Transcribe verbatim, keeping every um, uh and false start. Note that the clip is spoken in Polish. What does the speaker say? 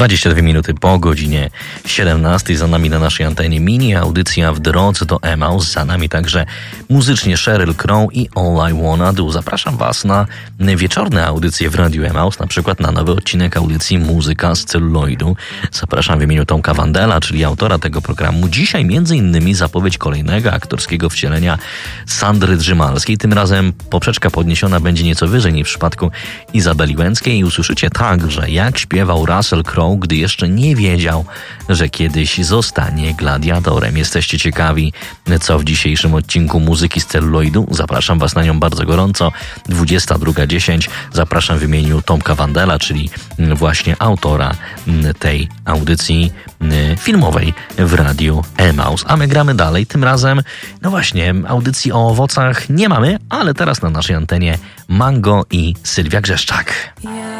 dwadzieścia dwie minuty po godzinie siedemnastej. Za nami na naszej antenie mini audycja W drodze do Emaus. Za nami także muzycznie Sheryl Crow i All I Wanna Do. Zapraszam Was na wieczorne audycje w Radiu Emaus, na przykład na nowy odcinek audycji Muzyka z celuloidu. Zapraszam w imieniu Tomka Wandela, czyli autora tego programu. Dzisiaj między innymi zapowiedź kolejnego aktorskiego wcielenia Sandry Drzymalskiej. Tym razem poprzeczka podniesiona będzie nieco wyżej niż w przypadku Izabeli Łęckiej i usłyszycie także, jak śpiewał Russell Crowe, gdy jeszcze nie wiedział, że kiedyś zostanie gladiatorem. Jesteście ciekawi, co w dzisiejszym odcinku Muzyki z celuloidu? Zapraszam Was na nią bardzo gorąco. dwudziesta druga dziesięć. Zapraszam w imieniu Tomka Wandela, czyli właśnie autora tej audycji filmowej w Radiu Emaus. A my gramy dalej. Tym razem, no właśnie, audycji o owocach nie mamy, ale teraz na naszej antenie Mango i Sylwia Grzeszczak.